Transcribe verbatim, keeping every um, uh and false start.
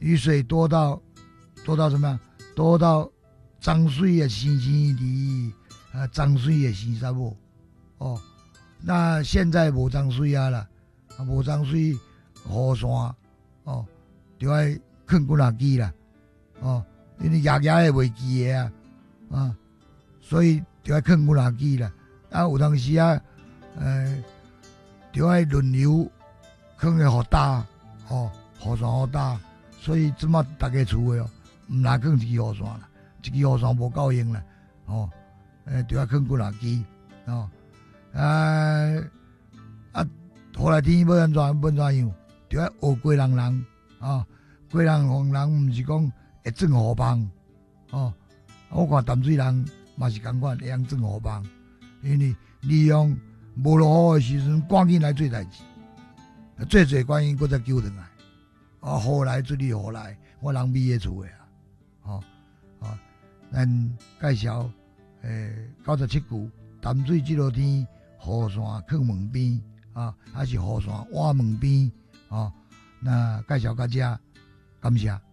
雨水多到多到什么样？多到涨水的星星里，啊，涨水的生啥无？哦，那现在无涨水啊啦，啊无涨水，雨伞哦，就爱放几若支啦，哦，因为夜夜会袂记的啊，啊，所以就爱放几若支啦。啊，有当时啊，呃，就爱轮流放个雨打，哦，雨伞雨打，所以即马大家厝的哦，毋若放一支雨伞啦，一支雨伞无够用啦，哦，诶，就爱放几若支，哦，啊啊，后来天要安怎要怎样，就爱学过人人，啊，过人红人毋是讲会装雨棒，哦，我看淡水人嘛是共款，会晓装雨棒。因为利用无落雨的时阵，赶紧来做代志，做做赶紧搁再救回来。啊，雨来水里雨来，我人美的厝的啊，哦哦，咱介绍诶九十七句淡水这落天，雨伞放门边啊，还是雨伞换门边啊？那介绍到这，感谢。